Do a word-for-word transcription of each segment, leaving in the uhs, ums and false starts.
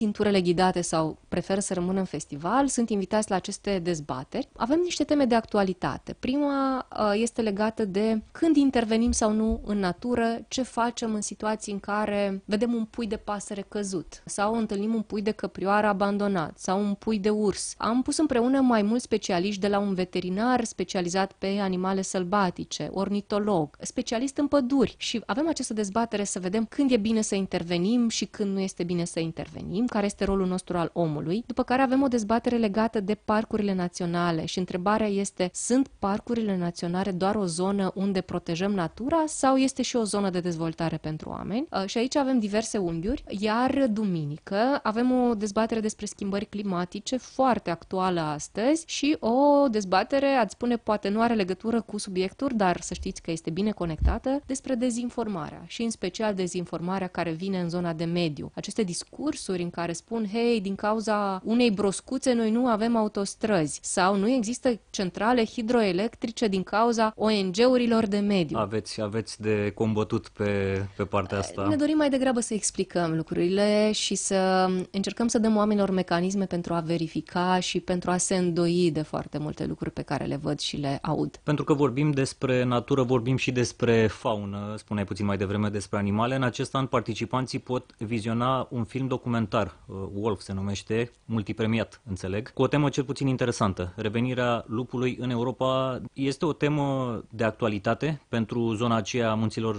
Inturele ghidate sau preferă să rămână în festival, sunt invitați la aceste dezbateri. Avem niște teme de actualitate. Prima este legată de când intervenim sau nu în natură, ce facem în situații în care vedem un pui de pasăre căzut sau întâlnim un pui de căprioară abandonat sau un pui de urs. Am pus împreună mai mulți specialiști, de la un veterinar specializat pe animale sălbatice, ornitolog, specialist în păduri, și avem această dezbatere să vedem când e bine să intervenim și când nu este bine să intervenim, care este rolul nostru al omului. După care avem o dezbatere legată de parcurile naționale și întrebarea este: sunt parcurile naționale doar o zonă unde protejăm natura sau este și o zonă de dezvoltare pentru oameni? Și aici avem diverse unghiuri, iar duminică avem o dezbatere despre schimbări climatice foarte actuală astăzi și o dezbatere, ați spune, poate nu are legătură cu subiectul, dar să știți că este bine conectată, despre dezinformarea și în special dezinformarea care vine în zona de mediu. Aceste discursuri în care spun: hei, din cauza unei broscuțe noi nu avem autostrăzi sau nu există centrale hidroelectrice din cauza O N G-urilor de mediu. Aveți, aveți de combătut pe, pe partea asta. Ne dorim mai degrabă să explicăm lucrurile și să încercăm să dăm oamenilor mecanisme pentru a verifica și pentru a se îndoi de foarte multe lucruri pe care le văd și le aud. Pentru că vorbim despre natură, vorbim și despre faună, spuneai puțin mai devreme despre animale. În acest an participanții pot viziona un film documentar, Wolf se numește, multipremiat, înțeleg, cu o temă cel puțin interesantă. Revenirea lupului în Europa este o temă de actualitate pentru zona aceea a munților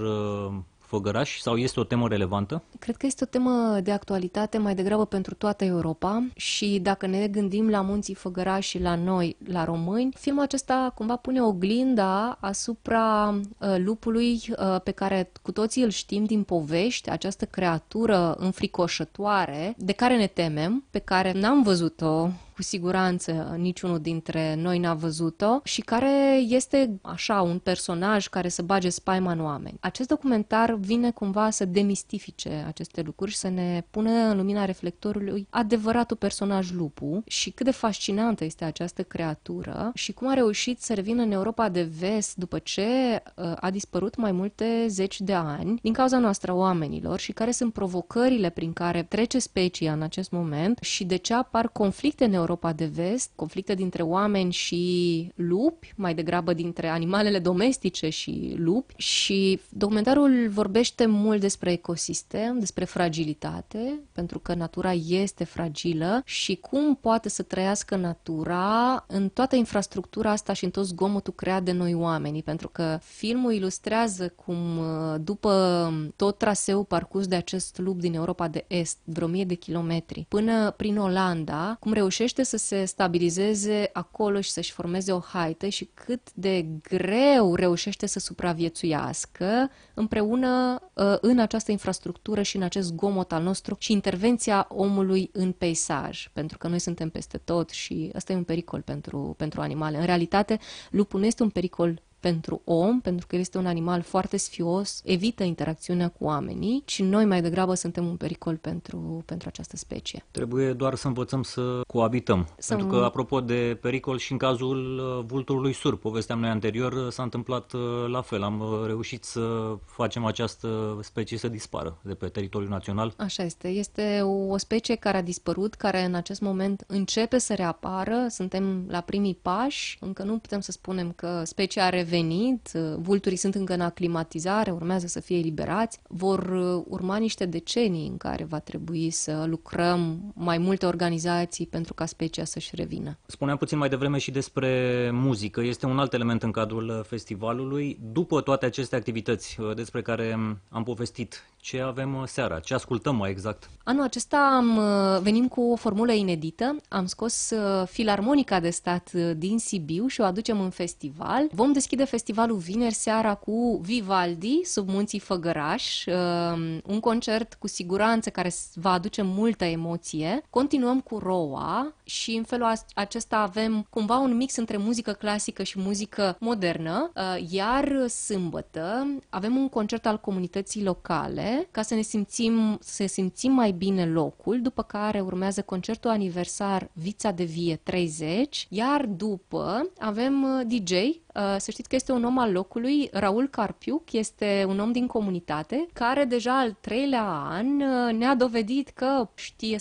Făgăraș sau este o temă relevantă? Cred că este o temă de actualitate mai degrabă pentru toată Europa și dacă ne gândim la munții Făgăraș și la noi, la români, filmul acesta cumva pune oglinda asupra uh, lupului uh, pe care cu toții îl știm din povești, această creatură înfricoșătoare de care ne temem, pe care n-am văzut-o. Cu siguranță niciunul dintre noi n-a văzut-o și care este așa un personaj care să bage spaima în oameni. Acest documentar vine cumva să demistifice aceste lucruri și să ne pună în lumina reflectorului adevăratul personaj lupul și cât de fascinantă este această creatură și cum a reușit să revină în Europa de Vest după ce uh, a dispărut mai multe zeci de ani din cauza noastră oamenilor și care sunt provocările prin care trece specia în acest moment și de ce apar conflicte în Europa de Vest, conflicte dintre oameni și lupi, mai degrabă dintre animalele domestice și lupi, și documentarul vorbește mult despre ecosistem, despre fragilitate, pentru că natura este fragilă și cum poate să trăiască natura în toată infrastructura asta și în tot zgomotul creat de noi oamenii, pentru că filmul ilustrează cum după tot traseul parcurs de acest lup din Europa de Est, vreo mie de kilometri, până prin Olanda, cum reușește să se stabilizeze acolo și să-și formeze o haită și cât de greu reușește să supraviețuiască împreună în această infrastructură și în acest zgomot al nostru și intervenția omului în peisaj, pentru că noi suntem peste tot și ăsta e un pericol pentru, pentru animale. În realitate, lupul nu este un pericol pentru om, pentru că el este un animal foarte sfios, evită interacțiunea cu oamenii și noi mai degrabă suntem un pericol pentru, pentru această specie. Trebuie doar să învățăm să coabităm. Să pentru că, apropo de pericol, și în cazul vulturului sur, povesteam noi anterior, s-a întâmplat la fel. Am reușit să facem această specie să dispară de pe teritoriul național. Așa este. Este o specie care a dispărut, care în acest moment începe să reapară. Suntem la primii pași. Încă nu putem să spunem că specia a revenit venit, vulturii sunt încă în aclimatizare, urmează să fie eliberați, vor urma niște decenii în care va trebui să lucrăm mai multe organizații pentru ca specia să-și revină. Spuneam puțin mai devreme și despre muzică, este un alt element în cadrul festivalului. După toate aceste activități despre care am povestit, ce avem seara? Ce ascultăm mai exact? Anul acesta am venim cu o formulă inedită, am scos Filarmonica de Stat din Sibiu și o aducem în festival. Vom deschide festivalul vineri seara cu Vivaldi, sub munții Făgăraș, un concert cu siguranță care va aduce multă emoție. Continuăm cu Roa și în felul acesta avem cumva un mix între muzică clasică și muzică modernă, iar sâmbătă avem un concert al comunității locale ca să ne simțim, să simțim mai bine locul, după care urmează concertul aniversar Vița de Vie treizeci, iar după avem D J. Să știți că este un om al locului, Raul Carpiuc, este un om din comunitate care deja al treilea an ne-a dovedit că știe